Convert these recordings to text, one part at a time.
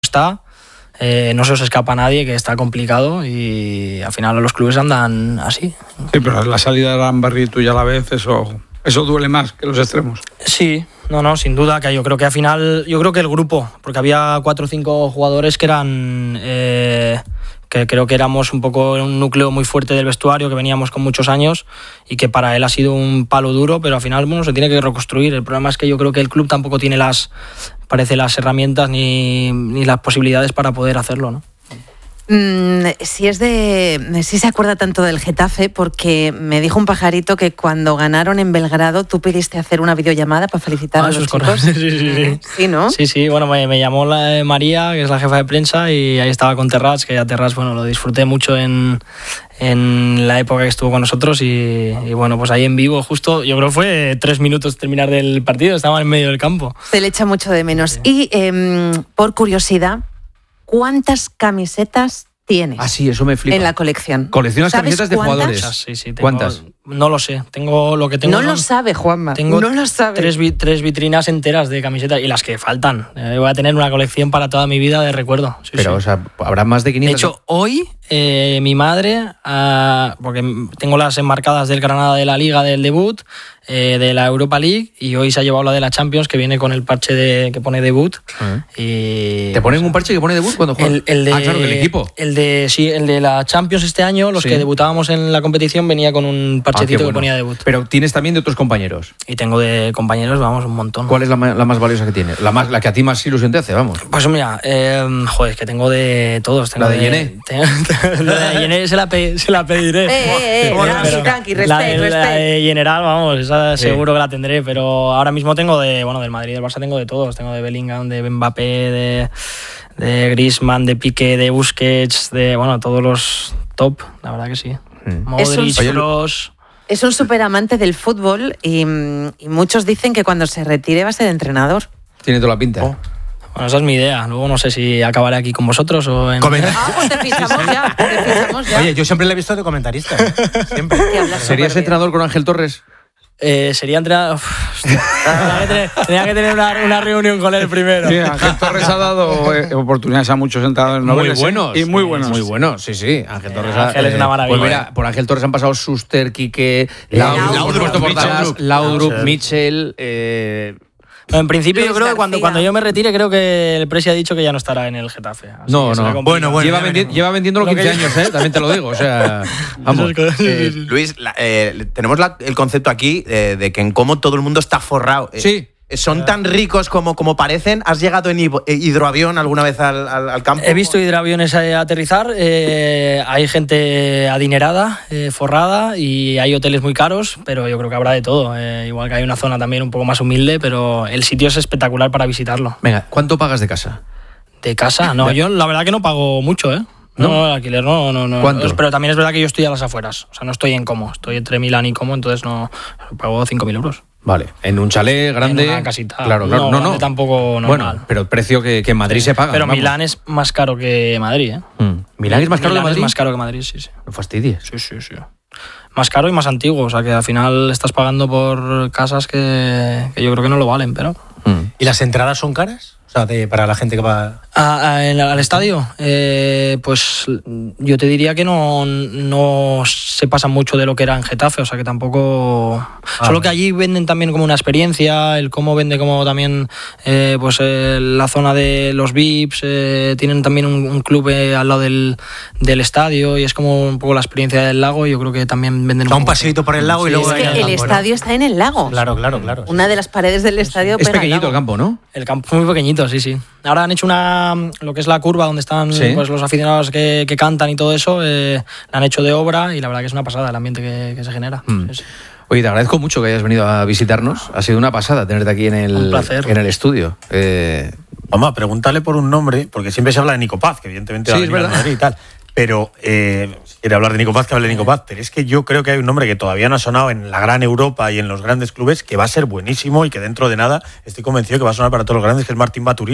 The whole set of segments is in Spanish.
está, no se os escapa a nadie, que está complicado y al final los clubes andan así. Sí, pero la salida de Arambarri y tuya a la vez, eso duele más que los extremos. Sí, no, sin duda, que yo creo que al final, el grupo, porque había 4 o 5 jugadores que eran, que creo que éramos un poco un núcleo muy fuerte del vestuario, que veníamos con muchos años y que para él ha sido un palo duro, pero al final, bueno, se tiene que reconstruir. El problema es que yo creo que el club tampoco tiene las herramientas ni las posibilidades para poder hacerlo, ¿no? Si se acuerda tanto del Getafe, porque me dijo un pajarito que cuando ganaron en Belgrado tú pediste hacer una videollamada para felicitar a los chicos. Sí. Sí, ¿no? Sí, bueno, me llamó María, que es la jefa de prensa, y ahí estaba con Terrats, que ya Terrats, bueno, lo disfruté mucho en la época que estuvo con nosotros y bueno, pues ahí en vivo, justo, yo creo que fue 3 minutos terminar del partido, estaba en medio del campo. Se le echa mucho de menos. Sí. Y por curiosidad, ¿cuántas camisetas tienes? Ah, sí, eso me flipa. En la colección. ¿Coleccionas camisetas de jugadores? Sí, tengo, ¿cuántas? No lo sé. Tengo lo que tengo. No lo sabe, Juanma. Tengo no lo sabe. 3 vitrinas enteras de camisetas y las que faltan. Voy a tener una colección para toda mi vida de recuerdo. Sí, pero, o sea, habrá más de 500. De hecho, hoy mi madre, porque tengo las enmarcadas del Granada de la Liga del debut, de la Europa League, y hoy se ha llevado la de la Champions, que viene con el parche que pone debut. Y, ¿te ponen un parche que pone debut cuando juegas? Claro, que el equipo. El de la Champions este año, los que debutábamos en la competición, venía con un parchecito que ponía debut. Pero tienes también de otros compañeros. Y tengo de compañeros, vamos, un montón. ¿Cuál es la más valiosa que tienes? La que a ti más ilusión te hace, vamos. Pues mira, es que tengo de todos. Tengo ¿La de Yené? La de Yené se la pediré. Tranqui, la de General, vamos, esa seguro que la tendré, pero ahora mismo tengo del Madrid y del Barça tengo de todos. Tengo de Bellingham, de Mbappé, de Griezmann, de Piqué, de Busquets, de todos los top, la verdad que sí. Modric, Kroos. Es un súper amante del fútbol y muchos dicen que cuando se retire va a ser entrenador. Tiene toda la pinta. Bueno, esa es mi idea. Luego no sé si acabaré aquí con vosotros o en... Pues te fichamos ya. Oye, yo siempre le he visto de comentarista. Siempre. ¿Serías entrenador con Ángel Torres? Sería entrenador... Tenía que tener una reunión con él primero. Sí, Ángel Torres ha dado oportunidades a muchos entrenadores noveles. Muy buenos. Y muy buenos. Muy buenos, sí. Ángel Torres es una maravilla. Pues mira, por Ángel Torres han pasado Schuster, Quique, Laudrup, Mitchell... En principio yo creo que cuando yo me retire, creo que el Presi ha dicho que ya no estará en el Getafe. No. Bueno. Lleva vendiéndolo 15 años, también te lo digo. O sea, vamos. Luis, tenemos el concepto aquí de que en cómo todo el mundo está forrado. Sí. ¿Son tan ricos como parecen? ¿Has llegado en hidroavión alguna vez al campo? He visto hidroaviones aterrizar, hay gente adinerada, forrada, y hay hoteles muy caros, pero yo creo que habrá de todo. Igual que hay una zona también un poco más humilde, pero el sitio es espectacular para visitarlo. Venga, ¿cuánto pagas de casa? ¿De casa? No, yo la verdad que no pago mucho, ¿eh? No, el alquiler no. ¿Cuánto? Pero también es verdad que yo estoy a las afueras, o sea, no estoy en Como, estoy entre Milán y Como, entonces no pago 5.000 euros. Vale, en un chalet grande. En una casita. Claro. No. Tampoco normal. Bueno, pero el precio que en Madrid se paga. Pero Milán es más caro que Madrid, ¿eh? ¿Milán es más caro que Madrid? Es más caro que Madrid, sí. No fastidies. Sí. Más caro y más antiguo, o sea que al final estás pagando por casas que yo creo que no lo valen, pero... ¿Y las entradas son caras? O sea, para la gente que va... ¿Al estadio? Pues yo te diría que no se pasa mucho de lo que era en Getafe, o sea que tampoco... Solo que allí venden también como una experiencia, el cómo vende como también la zona de los VIPs, tienen también un club al lado del estadio y es como un poco la experiencia del lago y yo creo que también venden... Un paseíto por el lago y luego... Es que el estadio está en el lago. Claro. Una de las paredes del estadio... Es pequeñito el campo, ¿no? El campo es muy pequeñito, sí. Ahora han hecho lo que es la curva donde están los aficionados que cantan y todo eso, la han hecho de obra y la verdad que es una pasada el ambiente que se genera. Sí. Oye, te agradezco mucho que hayas venido a visitarnos. Ha sido una pasada tenerte aquí en el estudio. Vamos, pregúntale por un nombre, porque siempre se habla de Nico Paz, que evidentemente va a venir a Madrid y tal. Pero si quiere hablar de Nico Paz, que hable de Nico Paz. Pero es que yo creo que hay un nombre que todavía no ha sonado en la gran Europa y en los grandes clubes, que va a ser buenísimo y que dentro de nada estoy convencido que va a sonar para todos los grandes, que es Martín Maturina.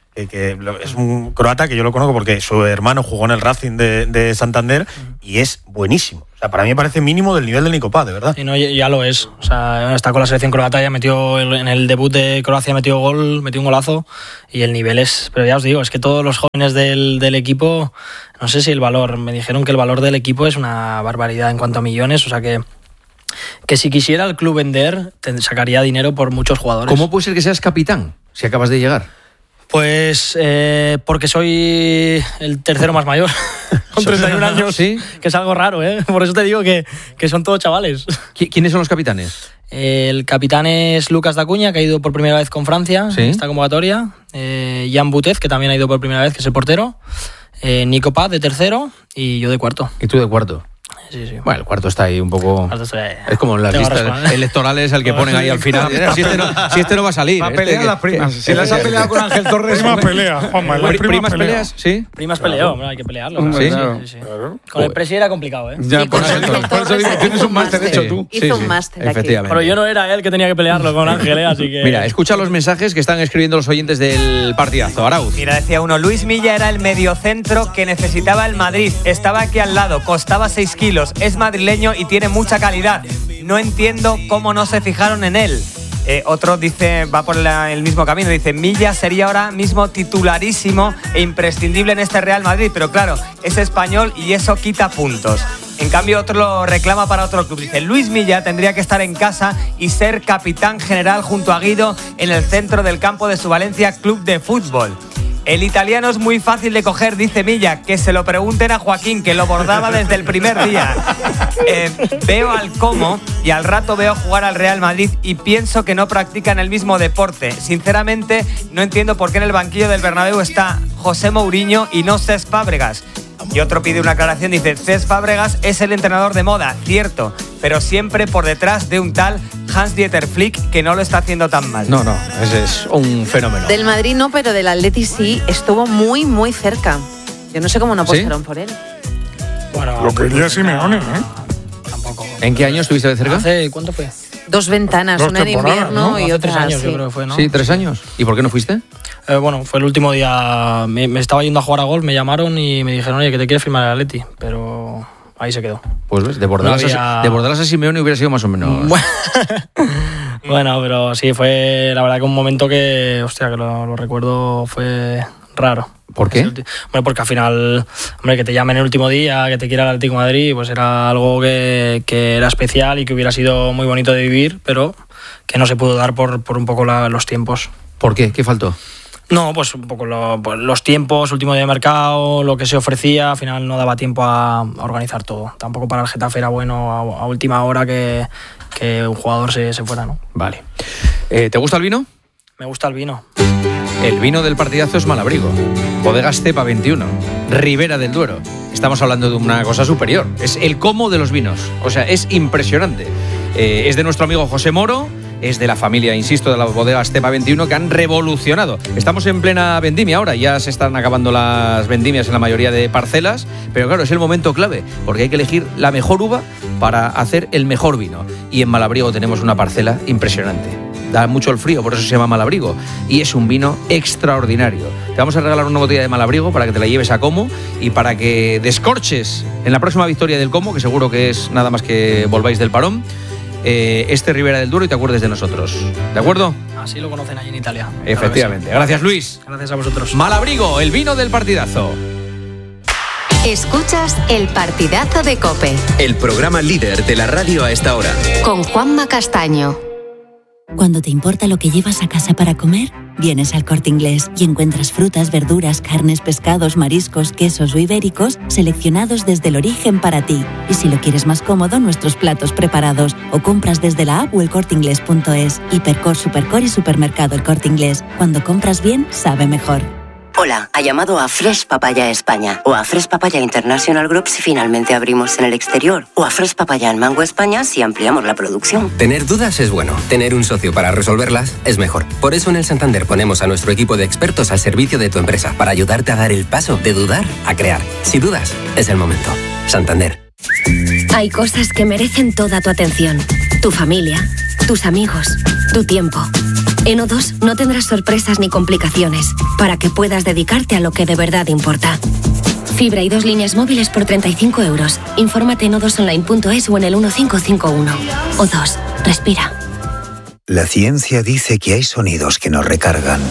que es un croata que yo lo conozco porque su hermano jugó en el Racing de Santander y es buenísimo. O sea, para mí me parece mínimo del nivel del Nico Paz, de verdad. Sí, no, ya lo es. O sea, está con la selección croata, ya metió en el debut de Croacia metió un golazo y el nivel es... Pero ya os digo, es que todos los jóvenes del equipo, no sé si el valor, me dijeron que el valor del equipo es una barbaridad en cuanto a millones, o sea que si quisiera el club vender, sacaría dinero por muchos jugadores. ¿Cómo puede ser que seas capitán si acabas de llegar? Pues porque soy el tercero más mayor, con 31 años, ¿sí? Que es algo raro, ¿eh? Por eso te digo que son todos chavales. ¿Quiénes son los capitanes? El capitán es Lucas Dacuña, que ha ido por primera vez con Francia en esta convocatoria. Jan Butez, que también ha ido por primera vez, que es el portero. Nico Paz de tercero y yo de cuarto. ¿Y tú de cuarto? Sí. Bueno, el cuarto está ahí un poco... Es como en las listas electorales el que ponen ahí al final. Si este no va a salir. Va a pelear las primas. Si las ha peleado con Ángel Torres... Primas pelea, Juanma. ¿Primas peleas? Sí. Primas peleó, hombre, hay que pelearlo. Sí. Claro. Con el Presi era complicado, ¿eh? Ya, por eso digo, tienes un máster hecho tú. Hizo un máster aquí. Efectivamente. Pero yo no era él que tenía que pelearlo con Ángel, así que... Mira, escucha los mensajes que están escribiendo los oyentes del partidazo. Arauz. Mira, decía uno, Luis Milla era el mediocentro que necesitaba el Madrid. Estaba aquí al lado, costaba 6 kilos, es madrileño y tiene mucha calidad. No entiendo cómo no se fijaron en él. Otro dice, va por el mismo camino, dice, Milla sería ahora mismo titularísimo e imprescindible en este Real Madrid, pero claro, es español y eso quita puntos. En cambio, otro lo reclama para otro club. Dice, Luis Milla tendría que estar en casa y ser capitán general junto a Guido en el centro del campo de su Valencia Club de Fútbol. El italiano es muy fácil de coger, dice Milla, que se lo pregunten a Joaquín, que lo bordaba desde el primer día. Veo al Como y al rato veo jugar al Real Madrid y pienso que no practican el mismo deporte. Sinceramente, no entiendo por qué en el banquillo del Bernabéu está José Mourinho y no Cesc Fábregas. Y otro pide una aclaración, dice, Cesc Fábregas es el entrenador de moda, cierto, pero siempre por detrás de un tal Hans-Dieter Flick que no lo está haciendo tan mal. No, ese es un fenómeno. Del Madrid no, pero del Atleti sí, estuvo muy, muy cerca. Yo no sé cómo no apostaron por él. Bueno, lo quería Simeone, ¿eh? Tampoco. ¿En qué año estuviste de cerca? ¿Cuánto fue? 2 ventanas, una en invierno, ¿no? Y hace otra 3 años, sí. yo creo que fue, ¿no? Sí, 3 años. ¿Y por qué no fuiste? Bueno, fue el último día. Me estaba yendo a jugar a golf, me llamaron y me dijeron, oye, que te quieres firmar el Atleti, pero ahí se quedó. Pues ves, de Bordalas a Simeone hubiera sido más o menos... Bueno, pero sí, fue la verdad que un momento que, hostia, que lo recuerdo, fue raro. ¿Por qué? Bueno, porque al final, hombre, que te llamen el último día, que te quiera el Atlético de Madrid, pues era algo que era especial y que hubiera sido muy bonito de vivir, pero que no se pudo dar por un poco los tiempos. ¿Por qué? ¿Qué faltó? No, pues un poco los tiempos, último día de mercado, lo que se ofrecía, al final no daba tiempo a organizar todo. Tampoco para el Getafe era bueno a última hora que un jugador se fuera, ¿no? Vale. ¿Te gusta el vino? Me gusta el vino. El vino del partidazo es Malabrigo. Bodegas Cepa 21. Ribera del Duero. Estamos hablando de una cosa superior. Es el Como de los vinos. O sea, es impresionante. Es de nuestro amigo José Moro. Es de la familia, insisto, de las bodegas Cepa 21 que han revolucionado. Estamos en plena vendimia ahora, ya se están acabando las vendimias en la mayoría de parcelas, pero claro, es el momento clave, porque hay que elegir la mejor uva para hacer el mejor vino. Y en Malabrigo tenemos una parcela impresionante. Da mucho el frío, por eso se llama Malabrigo, y es un vino extraordinario. Te vamos a regalar una botella de Malabrigo para que te la lleves a Como y para que descorches en la próxima victoria del Como, que seguro que es nada más que volváis del parón, este Ribera del Duero y te acuerdes de nosotros. ¿De acuerdo? Así lo conocen allí en Italia. Efectivamente. Sí. Gracias, Luis. Gracias a vosotros. Malabrigo, el vino del partidazo. Escuchas El Partidazo de COPE. El programa líder de la radio a esta hora. Con Juanma Castaño. Cuando te importa lo que llevas a casa para comer, vienes al Corte Inglés y encuentras frutas, verduras, carnes, pescados, mariscos, quesos o ibéricos seleccionados desde el origen para ti. Y si lo quieres más cómodo, nuestros platos preparados o compras desde la app o elcorteinglés.es. Hipercor, Supercor y Supermercado El Corte Inglés. Cuando compras bien, sabe mejor. Hola, ha llamado a Fresh Papaya España o a Fresh Papaya International Group si finalmente abrimos en el exterior o a Fresh Papaya en Mango España si ampliamos la producción. Tener dudas es bueno, tener un socio para resolverlas es mejor. Por eso en el Santander ponemos a nuestro equipo de expertos al servicio de tu empresa para ayudarte a dar el paso de dudar a crear. Si dudas, es el momento. Santander. Hay cosas que merecen toda tu atención. Tu familia, tus amigos, tu tiempo. En O2 no tendrás sorpresas ni complicaciones, para que puedas dedicarte a lo que de verdad importa. Fibra y 2 líneas móviles por 35 euros. Infórmate en o2online.es o en el 1551. O2. Respira. La ciencia dice que hay sonidos que nos recargan.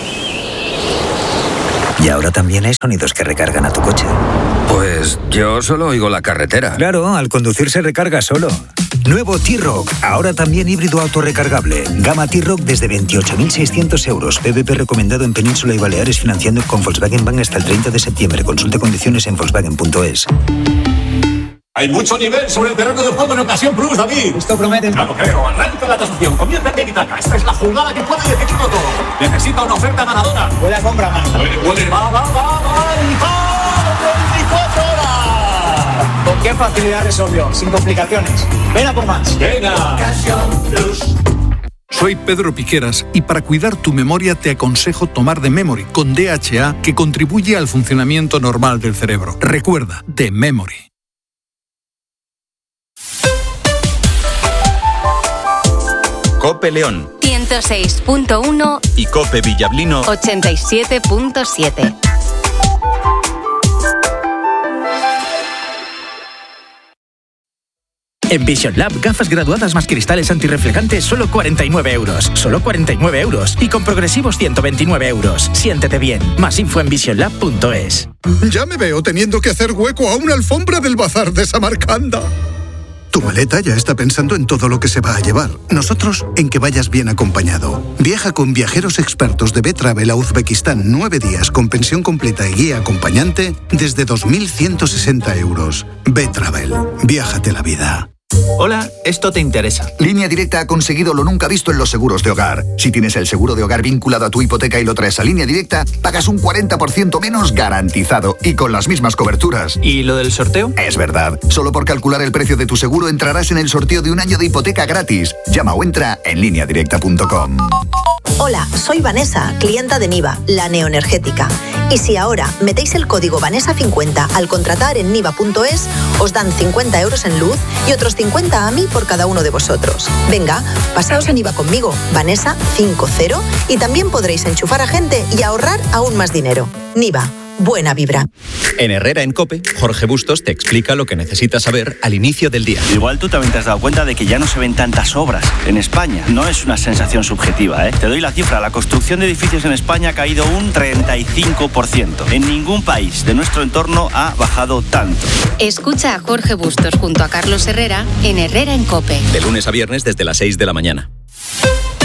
Y ahora también hay sonidos que recargan a tu coche. Pues yo solo oigo la carretera. Claro, al conducir se recarga solo. Nuevo T-Roc, ahora también híbrido autorrecargable. Gama T-Roc desde 28.600 euros. PVP recomendado en Península y Baleares, financiando con Volkswagen Bank hasta el 30 de septiembre. Consulte condiciones en Volkswagen.es. Hay mucho nivel sobre el terreno de juego en ocasión Plus, David. Esto promete. Ya lo creo. Arranca la tasación. Comienza en Tiki-Taka. Esta es la jugada que puede decidirlo todo. Necesita una oferta ganadora. Huele a compra más. Huele. Va. 24 horas. ¿Con qué facilidad resolvió? Sin complicaciones. Ven a por más. Venga. Ocasión Plus. Soy Pedro Piqueras y para cuidar tu memoria te aconsejo tomar The Memory con DHA, que contribuye al funcionamiento normal del cerebro. Recuerda, The Memory. Cope León 106.1 y Cope Villablino 87.7. En Vision Lab, gafas graduadas más cristales antirreflejantes, solo 49 euros. Solo 49 euros. Y con progresivos 129 euros. Siéntete bien. Más info en visionlab.es. Ya me veo teniendo que hacer hueco a una alfombra del bazar de Samarcanda. Tu maleta ya está pensando en todo lo que se va a llevar. Nosotros en que vayas bien acompañado. Viaja con viajeros expertos de B-Travel a Uzbekistán 9 días con pensión completa y guía acompañante desde 2.160 euros. B-Travel. Viájate la vida. Hola, esto te interesa. Línea Directa ha conseguido lo nunca visto en los seguros de hogar. Si tienes el seguro de hogar vinculado a tu hipoteca y lo traes a Línea Directa, pagas un 40% menos garantizado y con las mismas coberturas. ¿Y lo del sorteo? Es verdad. Solo por calcular el precio de tu seguro entrarás en el sorteo de un año de hipoteca gratis. Llama o entra en lineadirecta.com. Hola, soy Vanessa, clienta de Niva, la neoenergética. Y si ahora metéis el código Vanessa50 al contratar en niva.es, os dan 50 euros en luz y otros 50 a mí por cada uno de vosotros. Venga, pasaos a Niva conmigo, Vanessa50, y también podréis enchufar a gente y ahorrar aún más dinero. Niva. Buena vibra. En Herrera en COPE, Jorge Bustos te explica lo que necesitas saber al inicio del día. Igual tú también te has dado cuenta de que ya no se ven tantas obras en España. No es una sensación subjetiva, ¿eh? Te doy la cifra. La construcción de edificios en España ha caído un 35%. En ningún país de nuestro entorno ha bajado tanto. Escucha a Jorge Bustos junto a Carlos Herrera en Herrera en COPE. De lunes a viernes desde las 6 de la mañana.